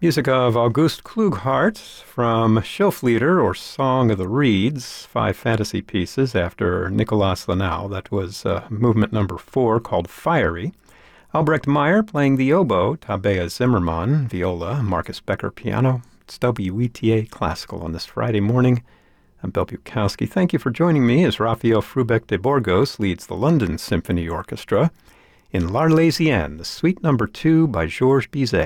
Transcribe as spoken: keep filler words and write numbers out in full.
Music of August Klughart from Schilflieder, or Song of the Reeds, five fantasy pieces after Nicolas Lanau. That was uh, movement number four, called Fiery. Albrecht Meyer playing the oboe, Tabea Zimmermann, viola, Marcus Becker piano. It's W E T A Classical on this Friday morning. I'm Bill Bukowski. Thank you for joining me as Raphael Frubeck de Burgos leads the London Symphony Orchestra in L'Arlésienne, the Suite Number two by Georges Bizet.